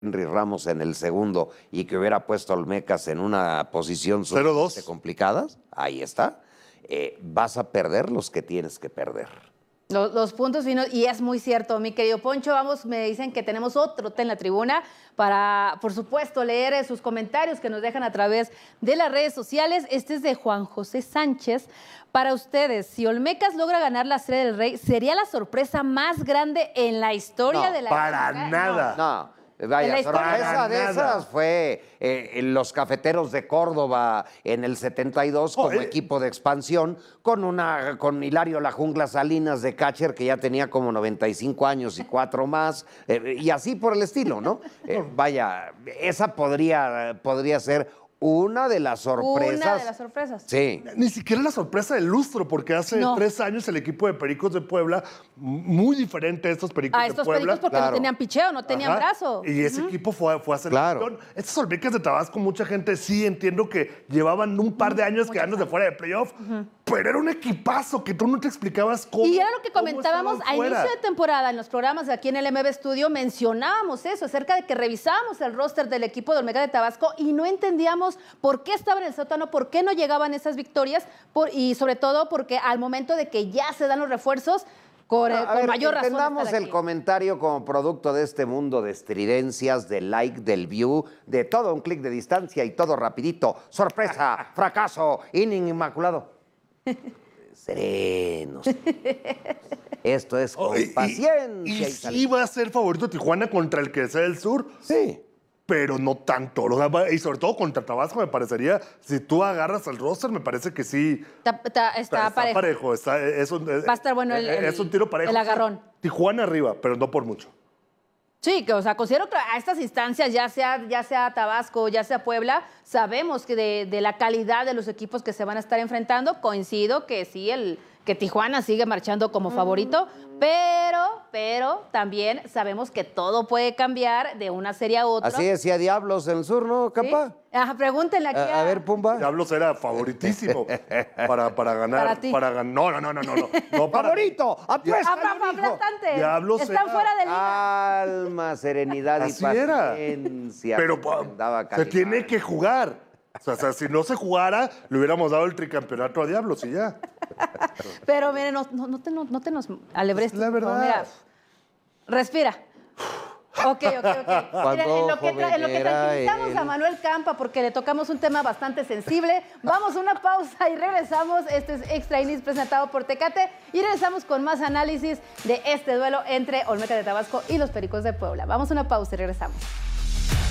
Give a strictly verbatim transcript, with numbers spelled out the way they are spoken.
Henry Ramos en el segundo y que hubiera puesto a Olmecas en una posición sumamente complicada, ahí está, eh, vas a perder los que tienes que perder. Los, los puntos finos, y es muy cierto, mi querido Poncho. Vamos, me dicen que tenemos otro té en la tribuna para, por supuesto, leer sus comentarios que nos dejan a través de las redes sociales. Este es de Juan José Sánchez. Para ustedes, si Olmecas logra ganar la Serie del Rey, ¿sería la sorpresa más grande en la historia no, de la para liga? nada. No. Vaya, sorpresa de esas fue eh, los Cafeteros de Córdoba en el setenta y dos como oh, eh. equipo de expansión con una con Hilario La Jungla Salinas de catcher que ya tenía como noventa y cinco años y cuatro más eh, y así por el estilo, ¿no? Eh, vaya, esa podría, podría ser una de las sorpresas. Una de las sorpresas. Sí. Ni siquiera la sorpresa del lustro, porque hace no. tres años el equipo de Pericos de Puebla, muy diferente a estos Pericos a de estos Puebla. Pericos porque claro. no tenían picheo, no tenían Ajá. brazo. Y ese uh-huh. equipo fue, fue a hacer claro. Estos Olmecas de Tabasco, mucha gente sí entiendo que llevaban un par de años quedándose fuera de playoff, uh-huh. pero era un equipazo que tú no te explicabas cómo. Y era lo que comentábamos a inicio de temporada en los programas de aquí en el M B Studio, mencionábamos eso, acerca de que revisábamos el roster del equipo de Olmecas de Tabasco y no entendíamos por qué estaba en el sótano, por qué no llegaban esas victorias por, y sobre todo porque al momento de que ya se dan los refuerzos, con, a con ver, mayor razón. Entendamos el comentario como producto de este mundo de estridencias, del like, del view, de todo un clic de distancia y todo rapidito. Sorpresa, fracaso, inning inmaculado. Serenos. Esto es con oh, y, paciencia. Y, y, y sí va a ser favorito Tijuana contra el que sea del sur. Sí. Pero no tanto. Y sobre todo contra Tabasco me parecería, si tú agarras al roster, me parece que sí. Está, está, está, está parejo. parejo está, es un, va a estar bueno el, es un tiro parejo. El agarrón. Tijuana arriba, pero no por mucho. Sí, que, o sea, considero que a estas instancias, ya sea, ya sea Tabasco, ya sea Puebla, sabemos que de, de la calidad de los equipos que se van a estar enfrentando, coincido que sí, el, que Tijuana sigue marchando como favorito, pero, pero también sabemos que todo puede cambiar de una serie a otra. Así decía Diablos en el sur, ¿no, Capa? ¿Sí? Ajá, pregúntenle aquí a... a... A ver, Pumba. Diablos era favoritísimo para, para ganar. Para ti. Para gan... No, no, no, no, no. no para... ¡Favorito! ¡Apuesta! ¡Aplastante! Diablos Están era... fuera de liga. Calma, serenidad Así y paciencia. Era. Pero se tiene que jugar. O sea, o sea, si no se jugara, le hubiéramos dado el tricampeonato a Diablos y ya. Pero mire, no, no, no, te, no, no te nos alebres. La verdad. No, mira, respira. Ok, ok, ok. Mira, en lo que, en lo que tranquilizamos el... a Manuel Campa, porque le tocamos un tema bastante sensible, vamos a una pausa y regresamos. Este es Extra Innings presentado por Tecate y regresamos con más análisis de este duelo entre Olmecas de Tabasco y los Pericos de Puebla. Vamos a una pausa y regresamos.